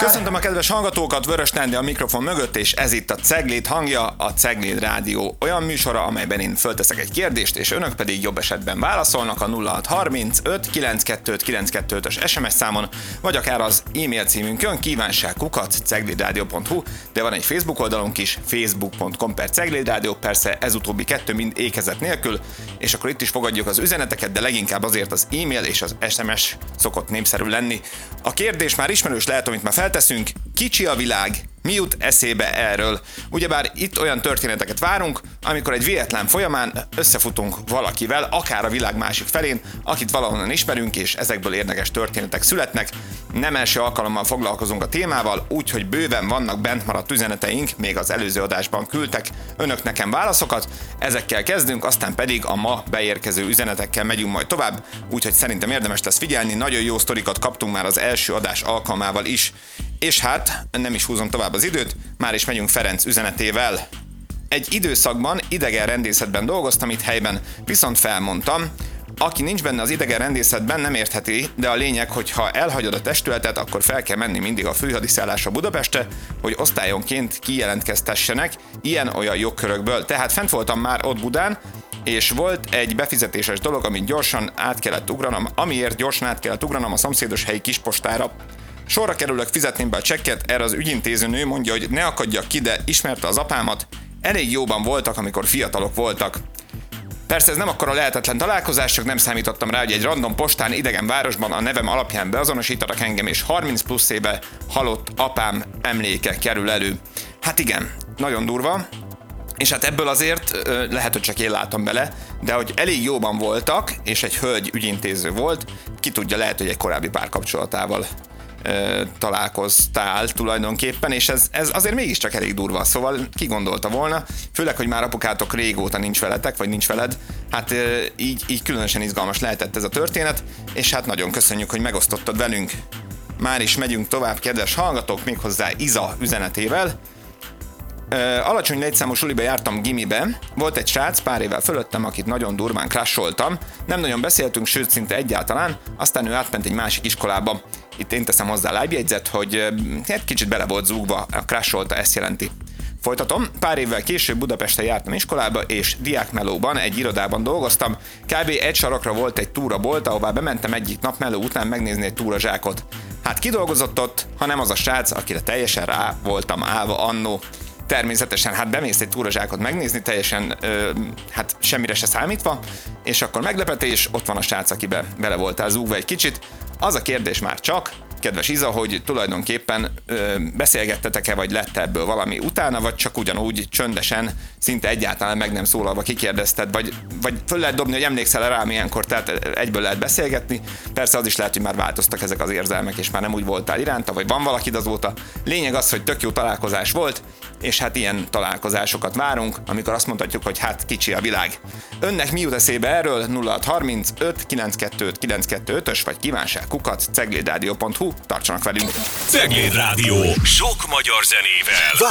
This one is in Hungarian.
Köszöntöm a kedves hallgatókat, Vörös Nándi a mikrofon mögött, és ez itt a Cegléd hangja, a Cegléd Rádió olyan műsora, amelyben én fölteszek egy kérdést, és önök pedig jobb esetben válaszolnak a 0635 922 925-ös SMS számon, vagy akár az e-mail címünkön kívánság@ceglédradio.hu, de van egy Facebook oldalunk is, facebook.com/ceglédradio, persze ez utóbbi kettő mind ékezet nélkül, és akkor itt is fogadjuk az üzeneteket, de leginkább azért az e-mail és az SMS szokott népszerű lenni. A kérdés már ismerős lehet, amit már felteszünk, kicsi a világ, mi jut eszébe erről? Ugyebár itt olyan történeteket várunk, amikor egy véletlen folyamán összefutunk valakivel, akár a világ másik felén, akit valahonnan ismerünk, és ezekből érdekes történetek születnek. Nem első alkalommal foglalkozunk a témával, úgyhogy bőven vannak bent maradt üzeneteink, még az előző adásban küldtek önök nekem válaszokat. Ezekkel kezdünk, aztán pedig a ma beérkező üzenetekkel megyünk majd tovább, úgyhogy szerintem érdemes lesz figyelni, nagyon jó sztorikat kaptunk már az első adás alkalmával is. És hát, nem is húzom tovább az időt, már is megyünk Ferenc üzenetével. Egy időszakban idegenrendészetben dolgoztam itt helyben, viszont felmondtam, aki nincs benne az idegenrendészetben nem értheti, de a lényeg, hogy ha elhagyod a testületet, akkor fel kell menni mindig a főhadiszállásra Budapestre, hogy osztályonként kijelentkeztessenek ilyen-olyan jogkörökből. Tehát fent voltam már ott Budán, és volt egy befizetéses dolog, amiért gyorsan át kellett ugranom a szomszédos helyi kispostára. Sorra kerülök, fizetném be a csekket, erre az ügyintézőnő mondja, hogy ne akadjak ki, de ismerte az apámat, elég jóban voltak, amikor fiatalok voltak. Persze ez nem akkora lehetetlen találkozás, csak nem számítottam rá, hogy egy random postán idegen városban a nevem alapján beazonosítanak engem, és 30 plusz éve halott apám emléke kerül elő. Hát igen, nagyon durva. És hát ebből azért lehet, hogy csak én látom bele, de hogy elég jóban voltak, és egy hölgy ügyintéző volt, ki tudja, lehet, hogy egy korábbi párkapcsolatával találkoztál tulajdonképpen, és ez azért mégiscsak elég durva, szóval ki gondolta volna, főleg, hogy már apukátok régóta nincs veletek, vagy nincs veled, hát így különösen izgalmas lehetett ez a történet, és hát nagyon köszönjük, hogy megosztottad velünk. Már is megyünk tovább, kedves hallgatók, méghozzá Iza üzenetével. Alacsony létszámú suliba jártam gimibe, volt egy srác pár évvel fölöttem, akit nagyon durván crusholtam, nem nagyon beszéltünk, sőt szinte egyáltalán, aztán ő átment egy másik iskolába. Itt én teszem hozzá lábjegyzet, hogy egy kicsit bele volt zúgva, a crusholta ezt jelenti. Folytatom, pár évvel később Budapesten jártam iskolába, és diákmelóban, egy irodában dolgoztam, kb. Egy sarokra volt egy túrabolt, ahová bementem egyik nap meló után megnézni egy túrazsákot. Hát ki dolgozott ott, ha nem az a srác, akire teljesen rá voltam állva annó. Természetesen, hát bemész egy túrazsákot megnézni, teljesen hát semmire se számítva, és akkor meglepetés, ott van a srác, akibe bele voltál zúgva egy kicsit. Az a kérdés már csak, kedves Iza, hogy tulajdonképpen beszélgettetek-e, vagy lett ebből valami utána, vagy csak ugyanúgy csöndesen, szinte egyáltalán meg nem szólalva kikérdezted, vagy föl lehet dobni, hogy emlékszel rám ilyenkor, tehát egyből lehet beszélgetni. Persze az is lehet, hogy már változtak ezek az érzelmek, és már nem úgy voltál iránta, vagy van valakid azóta. Lényeg az, hogy tök jó találkozás volt, és hát ilyen találkozásokat várunk, amikor azt mondhatjuk, hogy hát kicsi a világ. Önnek mi jut eszébe erről? 0635 922 925-ös vagy kívánság@ceglédradio.hu. Tartsanak velünk! Cegléd Rádió. Sok magyar zenével.